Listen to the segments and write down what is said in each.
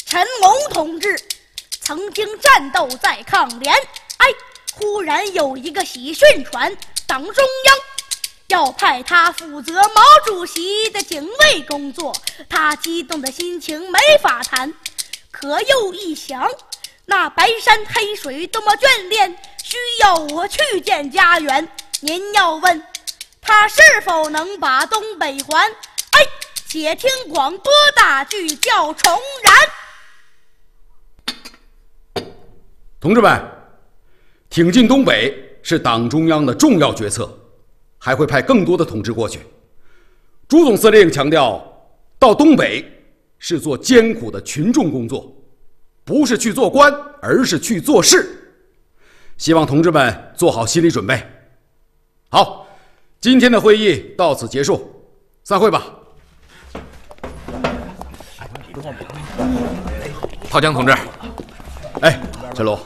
陈龙同志曾经战斗在抗联，忽然有一个喜讯传党中央要派他负责毛主席的警卫工作，他激动的心情没法谈。可又一想，那白山黑水多么眷恋，需要我去见家园。您要问他是否能把东北还，且听广播大剧叫重燃。 同志们，挺进东北是党中央的重要决策，还会派更多的同志过去。朱总司令强调，到东北是做艰苦的群众工作，不是去做官，而是去做事。希望同志们做好心理准备。好，今天的会议到此结束，散会吧。 陶江同志， 陈龙，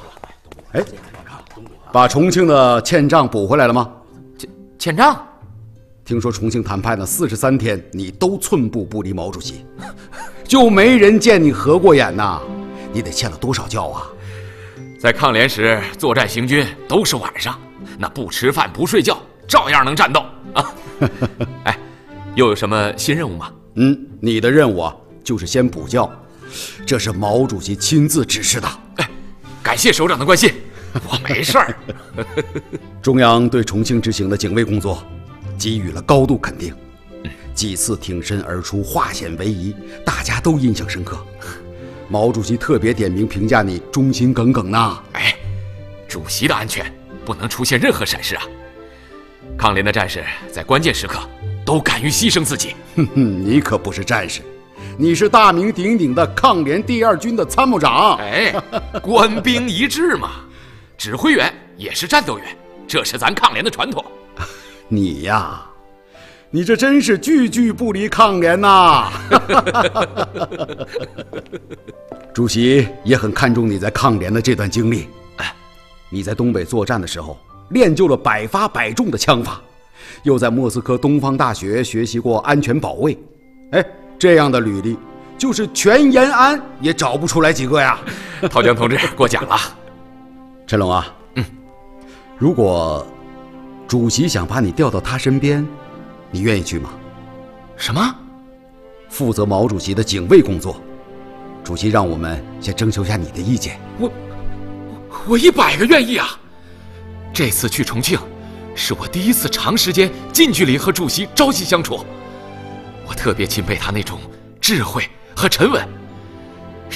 把重庆的欠账补回来了吗？ 欠账？ 听说重庆谈判的43天，你都寸步不离毛主席，就没人见你合过眼呐？你得欠了多少觉啊？ 在抗联时作战行军都是晚上，那不吃饭不睡觉，照样能战斗啊！又有什么新任务吗？ 你的任务啊，就是先补觉，这是毛主席亲自指示的。 感谢首长的关心，我没事儿。 中央对重庆执行的警卫工作给予了高度肯定，几次挺身而出，化险为夷，大家都印象深刻。毛主席特别点名评价你忠心耿耿呢。 主席的安全不能出现任何闪失啊！抗联的战士在关键时刻都敢于牺牲自己。 你可不是战士，你是大名鼎鼎的抗联第2军的参谋长。 官兵一致嘛，指挥员也是战斗员，这是咱抗联的传统。 你呀，你这真是句句不离抗联呐！主席也很看重你在抗联的这段经历。你在东北作战的时候，练就了百发百中的枪法，又在莫斯科东方大学学习过安全保卫。这样的履历，就是全延安也找不出来几个呀。 陶江同志过奖了。 陈龙啊，如果主席想把你调到他身边，你愿意去吗？ 什么？ 负责毛主席的警卫工作，主席让我们先征求下你的意见。 我100个愿意啊！这次去重庆，是我第一次长时间近距离和主席朝夕相处，我特别钦佩他那种智慧和沉稳。